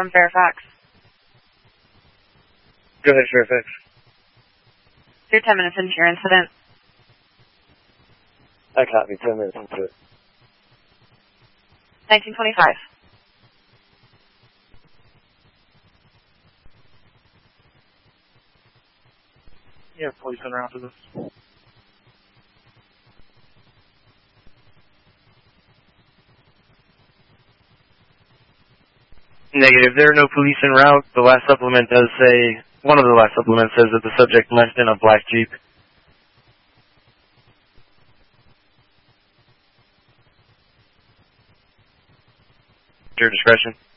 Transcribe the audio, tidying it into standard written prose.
from Fairfax. Go ahead, Fairfax. You're 10 minutes into your incident. I copy. 10 minutes into it. 1925. Yeah, police en route to this. Negative. There are no police en route. The last supplement does say, one of the last supplements says that the subject left in a black Jeep. Your discretion.